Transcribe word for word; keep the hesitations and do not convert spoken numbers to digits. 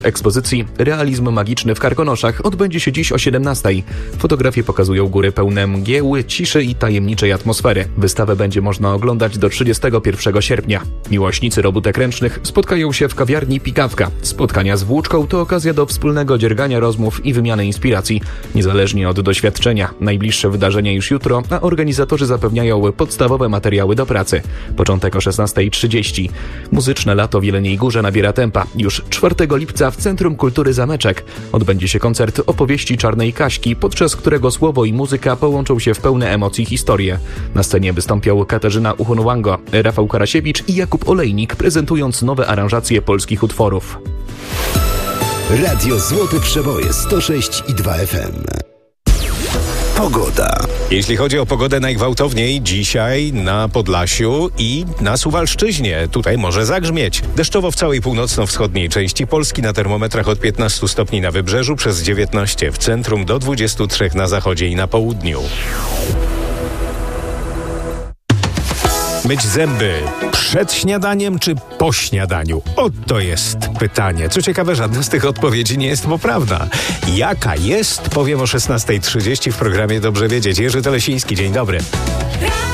Ekspozycji Realizm magiczny w Karkonoszach odbędzie się dziś o siedemnastej. Fotografie pokazują góry pełne mgieł, ciszy i tajemniczej atmosfery. Wystawę będzie można oglądać do trzydziestego pierwszego sierpnia. Miłośnicy robótek ręcznych spotkają się w kawiarni Pikawka. Spotkania z włóczką to okazja do wspólnego dziergania rozmów i wymiany inspiracji, niezależnie od doświadczenia. Najbliższe wydarzenie już jutro, a organizatorzy zapewniają podstawowe materiały do pracy. Początek o szesnasta trzydzieści. Muzyczne lato w Jeleniej Górze nabiera tempa. Już czwartego lipca w Centrum Kultury Zameczek odbędzie się koncert opowieści Czarnej Kaśki, podczas którego słowo i muzyka połączą się w pełne emocji historie. Na scenie wystąpią Katarzyna Uchonwango, Rafał Karasiewicz i Jakub Olejnik, prezentując nowe aranżacje polskich utworów. Radio Złote Przeboje sto sześć i dwa F M. Pogoda. Jeśli chodzi o pogodę, najgwałtowniej dzisiaj na Podlasiu i na Suwalszczyźnie. Tutaj może zagrzmieć. Deszczowo w całej północno-wschodniej części Polski, na termometrach od piętnastu stopni na wybrzeżu, przez dziewiętnaście w centrum, do dwudziestu trzech na zachodzie i na południu. Myć zęby przed śniadaniem czy po śniadaniu? Oto jest pytanie. Co ciekawe, żadna z tych odpowiedzi nie jest poprawna. Jaka jest? Powiem o szesnasta trzydzieści w programie Dobrze Wiedzieć. Jerzy Telesiński, dzień dobry.